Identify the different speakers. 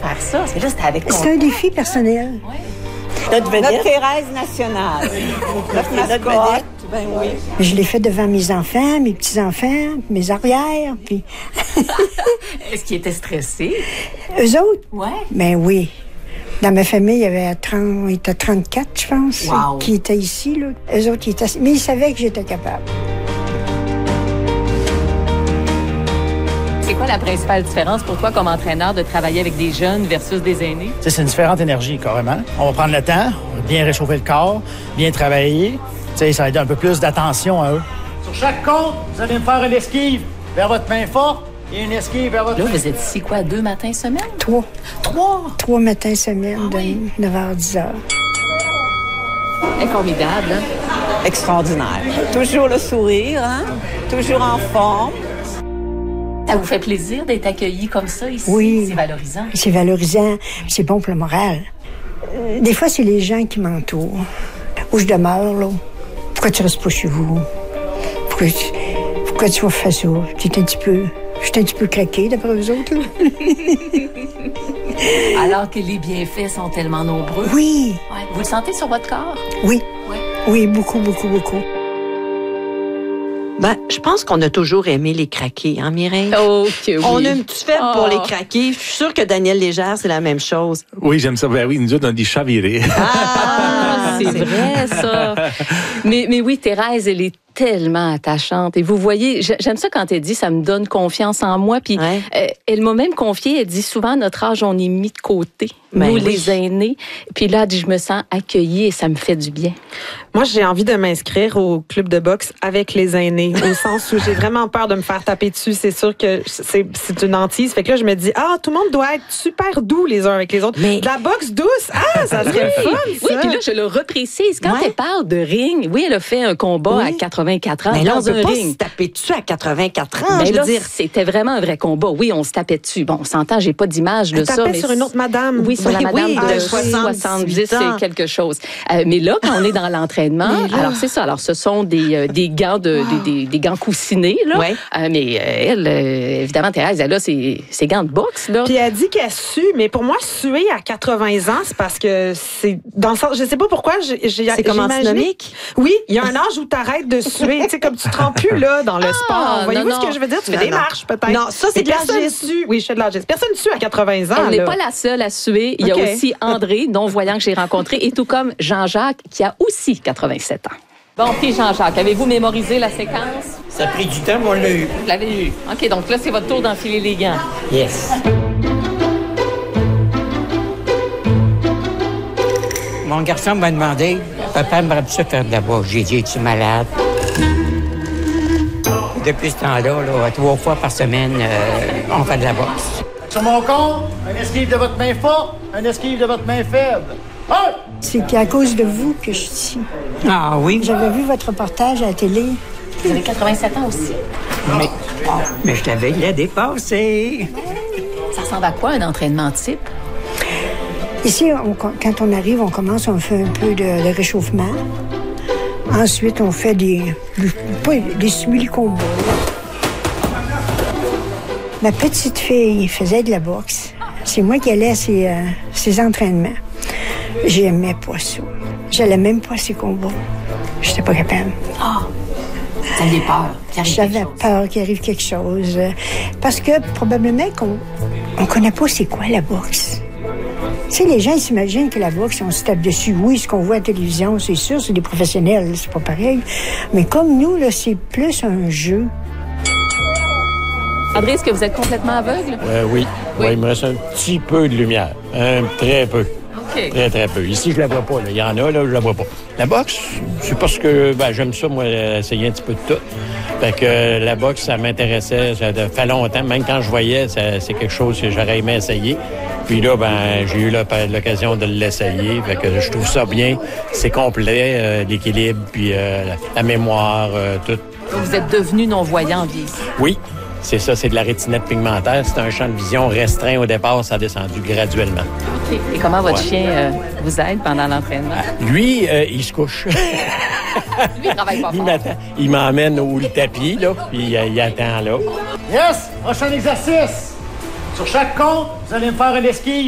Speaker 1: faire ça? Parce que là, c'était avec
Speaker 2: C'est un défi personnel.
Speaker 1: Oui.
Speaker 3: Notre Thérèse nationale. Notre mascotte. Ben oui.
Speaker 2: Je l'ai fait devant mes enfants, mes petits-enfants, mes arrières, puis...
Speaker 1: Est-ce qu'ils étaient stressés?
Speaker 2: Eux autres?
Speaker 1: Ouais.
Speaker 2: Ben oui. Dans ma famille, il y avait 34, je pense,
Speaker 1: wow.
Speaker 2: qui étaient ici, là. Eux autres, ils étaient... Mais ils savaient que j'étais capable.
Speaker 1: C'est quoi la principale différence pour toi comme entraîneur de travailler avec des jeunes versus des aînés?
Speaker 4: C'est une différente énergie, carrément. On va prendre le temps, bien réchauffer le corps, bien travailler. Ça va aider un peu plus d'attention à eux. Sur chaque compte, vous allez me faire une esquive vers votre main forte et une esquive vers votre
Speaker 1: Là,
Speaker 4: main...
Speaker 1: vous êtes ici, quoi, 2 matins semaine?
Speaker 2: 3.
Speaker 1: 3
Speaker 2: matins semaine, de 9h à 10h.
Speaker 1: Formidable, hein?
Speaker 3: Extraordinaire. Toujours le sourire, hein? Toujours en forme.
Speaker 1: Ça vous fait plaisir d'être accueilli comme ça ici?
Speaker 2: Oui.
Speaker 1: C'est valorisant.
Speaker 2: C'est valorisant. C'est bon pour le moral. Des fois, c'est les gens qui m'entourent. Où je demeure, là. Pourquoi tu restes pas chez vous? Pourquoi tu vas faire ça? Je suis un petit peu craqué d'après eux autres, là.
Speaker 1: Alors que les bienfaits sont tellement nombreux.
Speaker 2: Oui.
Speaker 1: Ouais. Vous le sentez sur votre corps?
Speaker 2: Oui.
Speaker 1: Ouais.
Speaker 2: Oui, beaucoup, beaucoup, beaucoup.
Speaker 5: Ben, je pense qu'on a toujours aimé les craqués, hein, Mireille?
Speaker 1: Oh, que oui.
Speaker 5: On a une petite faible pour les craqués. Je suis sûre que Daniel Légère, c'est la même chose.
Speaker 6: Oui, j'aime ça. Ben oui, nous autres, on dit chaviré.
Speaker 1: Ah, c'est vrai, ça. Mais oui, Thérèse, elle est tellement attachante. Et vous voyez, j'aime ça quand elle dit « ça me donne confiance en moi ». Puis elle m'a même confié, elle dit souvent, à notre âge, on est mis de côté, nous, les aînés. Puis là, elle dit « je me sens accueillie et ça me fait du bien ».
Speaker 7: Moi, j'ai envie de m'inscrire au club de boxe avec les aînés, au sens où j'ai vraiment peur de me faire taper dessus. C'est sûr que c'est une hantise. Fait que là, je me dis, tout le monde doit être super doux les uns avec les autres. Mais de la boxe douce, ça serait le fun, ça.
Speaker 1: Oui, puis là, je le reprécise. Quand elle parle de ring, oui, elle a fait un combat à 84 ans
Speaker 5: mais là,
Speaker 1: dans
Speaker 5: on peut
Speaker 1: un
Speaker 5: pas
Speaker 1: ring.
Speaker 5: Se taper dessus à 84 ans,
Speaker 1: mais
Speaker 5: je
Speaker 1: là,
Speaker 5: veux dire.
Speaker 1: C'était vraiment un vrai combat. Oui, on se tapait dessus. Bon, on s'entend, j'ai pas d'image de ça.
Speaker 7: Mais sur une autre madame.
Speaker 1: Oui, sur la madame de 70
Speaker 5: ans.
Speaker 1: et quelque chose. Mais là, quand on est dans l'entraînement, alors c'est ça. Alors, ce sont des gants des gants coussinés, là.
Speaker 5: Ouais.
Speaker 1: Mais elle, évidemment, Thérèse, elle a ses gants de boxe, là.
Speaker 7: Puis elle dit qu'elle sue, mais pour moi, suer à 80 ans, c'est parce que c'est dans le sens, je sais pas pourquoi,
Speaker 5: c'est comme antinomique.
Speaker 7: Oui, il y a un âge où t'arrêtes de suer, tu sais, comme tu te rends plus là dans le sport. Voyez-vous ce que je veux dire? Tu fais des marches peut-être.
Speaker 5: Non, ça c'est de
Speaker 7: l'agisme. Oui, je fais de l'agisme. Personne ne sue à 80 ans.
Speaker 1: Elle n'est pas la seule à suer. Il y a aussi André, non-voyant que j'ai rencontré, et tout comme Jean-Jacques, qui a aussi 87 ans. Bon, puis Jean-Jacques, avez-vous mémorisé la séquence?
Speaker 8: Ça a pris du temps, mais on l'a eu.
Speaker 1: Vous l'avez eu. OK, donc là, c'est votre tour d'enfiler les gants.
Speaker 8: Yes. Mon garçon m'a demandé, papa aimerait-tu ça faire de la boxe? J'ai dit, es-tu malade? Depuis ce temps-là, 3 fois par semaine, on fait de la boxe.
Speaker 4: Sur mon compte, un esquive de votre main forte, un esquive de votre main faible.
Speaker 2: C'est à cause de vous que je suis ici.
Speaker 8: Ah oui?
Speaker 2: J'avais vu votre reportage à la télé.
Speaker 1: Vous avez 87 ans aussi.
Speaker 8: Mais je t'avais dépassé.
Speaker 1: Ça ressemble à quoi un entraînement type?
Speaker 2: Ici, quand on arrive, on commence, on fait un peu de réchauffement. Ensuite, on fait des simili-combats. Ma petite fille faisait de la boxe. C'est moi qui allais à ses entraînements. J'aimais pas ça. J'allais même pas à ses combats. J'étais pas capable.
Speaker 1: Vous aviez peur qu'il arrive
Speaker 2: J'avais peur qu'il arrive quelque chose. Parce que probablement qu'on connaît pas c'est quoi la boxe. Tu sais, les gens ils s'imaginent que la boxe, on se tape dessus. Oui, ce qu'on voit à la télévision, c'est sûr, c'est des professionnels, c'est pas pareil. Mais comme nous, là, c'est plus un jeu.
Speaker 1: André, est-ce que vous êtes complètement aveugle?
Speaker 9: Oui. Il me reste un petit peu de lumière. Très peu.
Speaker 1: Okay.
Speaker 9: Très, très peu. Ici, je la vois pas. Là. Il y en a, là, je la vois pas. La boxe, c'est parce que j'aime ça, moi, essayer un petit peu de tout. Fait que la boxe, ça m'intéressait. Ça fait longtemps. Même quand je voyais, c'est quelque chose que j'aurais aimé essayer. Puis là, j'ai eu l'occasion de l'essayer. Fait que je trouve ça bien. C'est complet, l'équilibre, puis la mémoire, tout.
Speaker 1: Vous êtes devenu non-voyant en vieillissant.
Speaker 9: Oui. C'est ça, c'est de la rétinite pigmentaire. C'est un champ de vision restreint au départ, ça a descendu graduellement.
Speaker 1: OK. Et comment votre chien vous aide pendant l'entraînement?
Speaker 9: Lui, il se couche.
Speaker 1: Lui, il travaille pas fort.
Speaker 9: Il m'emmène au tapis, là, puis il attend là.
Speaker 4: Yes! Prochain exercice! Sur chaque compte, vous allez me faire une esquive